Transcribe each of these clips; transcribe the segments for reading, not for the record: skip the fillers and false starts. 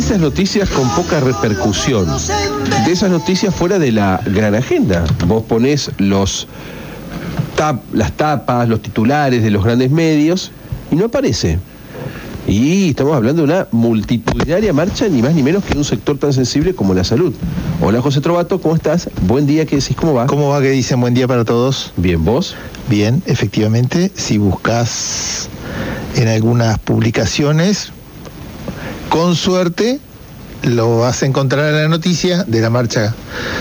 esas noticias con poca repercusión, de esas noticias fuera de la gran agenda. Vos ponés las tapas, los titulares de los grandes medios y no aparece. Y estamos hablando de una multitudinaria marcha, ni más ni menos que de un sector tan sensible como la salud. Hola, José Trovato, ¿cómo estás? Buen día, ¿qué decís? ¿Cómo va? ¿Cómo va? ¿Qué dicen? Buen día para todos. Bien, ¿vos? Bien, efectivamente, si buscas en algunas publicaciones, con suerte, lo vas a encontrar en la noticia de la marcha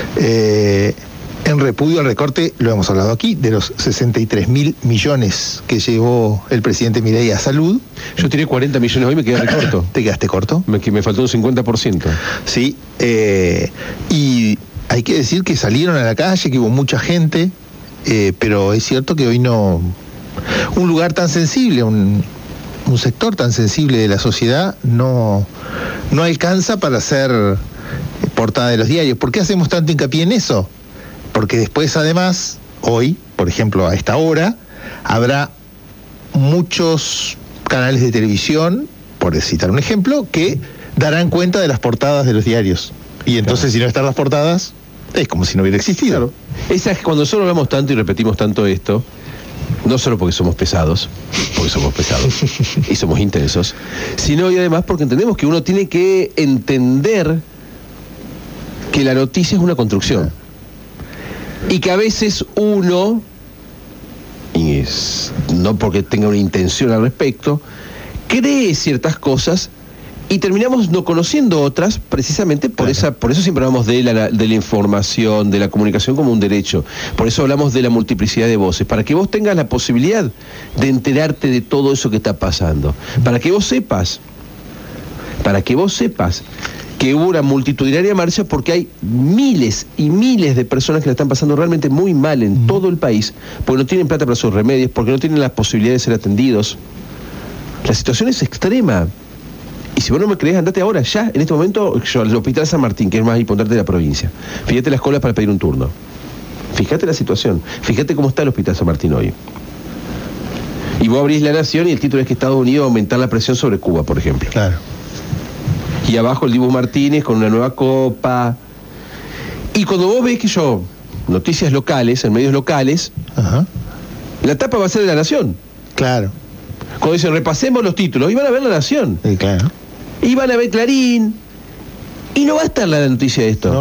en repudio al recorte, lo hemos hablado aquí, de los 63.000 millones que llevó el presidente Milei a salud. Yo tiré 40 millones hoy, me quedé corto. ¿Te quedaste corto? Me faltó un 50%. Sí, y hay que decir que salieron a la calle, que hubo mucha gente, pero es cierto que hoy no... Un lugar tan sensible, un sector tan sensible de la sociedad no alcanza para ser portada de los diarios. ¿Por qué hacemos tanto hincapié en eso? Porque después, además, hoy, por ejemplo, a esta hora, habrá muchos canales de televisión, por citar un ejemplo, que darán cuenta de las portadas de los diarios. Y entonces, si no están las portadas, es como si no hubiera existido. Claro. Esa es cuando nosotros hablamos tanto y repetimos tanto esto, no solo porque somos pesados y somos intensos, sino y además porque entendemos que uno tiene que entender que la noticia es una construcción. Y que a veces uno, no porque tenga una intención al respecto, cree ciertas cosas y terminamos no conociendo otras, precisamente por eso siempre hablamos de la información, de la comunicación como un derecho. Por eso hablamos de la multiplicidad de voces, para que vos tengas la posibilidad de enterarte de todo eso que está pasando. Para que vos sepas que hubo una multitudinaria marcha porque hay miles y miles de personas que la están pasando realmente muy mal en todo el país, porque no tienen plata para sus remedios, porque no tienen la posibilidad de ser atendidos. La situación es extrema. Y si vos no me creés, andate ahora, ya, en este momento, al Hospital San Martín, que es más importante de la provincia. Fíjate las colas para pedir un turno. Fíjate la situación. Fíjate cómo está el Hospital San Martín hoy. Y vos abrís La Nación y el título es que Estados Unidos va a aumentar la presión sobre Cuba, por ejemplo. Claro. Y abajo el Dibu Martínez con una nueva copa. Y cuando vos ves noticias locales, en medios locales, Ajá. La tapa va a ser de La Nación. Claro. Cuando dicen repasemos los títulos, y van a ver La Nación. Sí, claro. Y van a ver Clarín. Y no va a estar la noticia de esto. No.